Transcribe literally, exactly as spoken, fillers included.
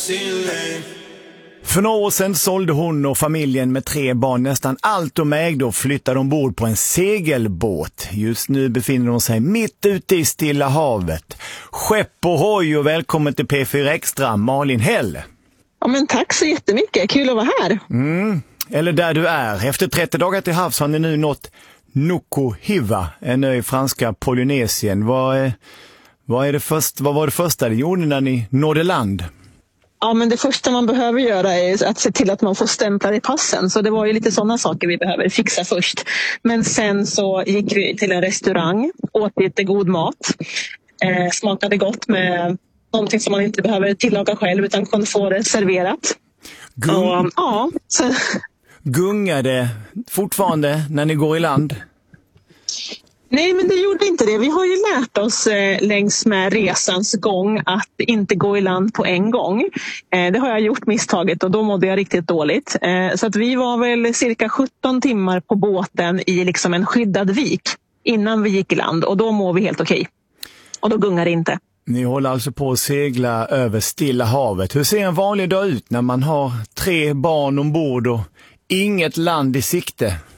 sin lane. För några år sedan sålde hon och familjen med tre barn nästan allt de ägde och flyttade ombord på en segelbåt. Just nu befinner de sig mitt ute i Stilla havet. Skepp och hoj och välkommen till P fyra Extra, Malin Häll. Ja, men tack så jättemycket, kul att vara här. Mm, eller där du är. Efter trettio dagar till havs har ni nu nått Nuku Hiva, en ö i franska Polynesien. Vad, är, vad, är det först, vad var det första ni gjorde när ni nådde land? Ja, men det första man behöver göra är att se till att man får stämplar i passen. Så det var ju lite sådana saker vi behöver fixa först. Men sen så gick vi till en restaurang, åt lite god mat. Eh, smakade gott med någonting som man inte behöver tillaga själv utan kan få det serverat. Gung... Och, ja, så... Gungar det fortfarande när ni går i land? Nej, men det gjorde inte det. Vi har ju lärt oss eh, längs med resans gång att inte gå i land på en gång. Eh, det har jag gjort misstaget och då mådde jag riktigt dåligt. Eh, så att vi var väl cirka sjutton timmar på båten i liksom en skyddad vik innan vi gick i land. Och då mår vi helt okej. Och då gungar det inte. Ni håller alltså på att segla över Stilla havet. Hur ser en vanlig dag ut när man har tre barn ombord och inget land i sikte?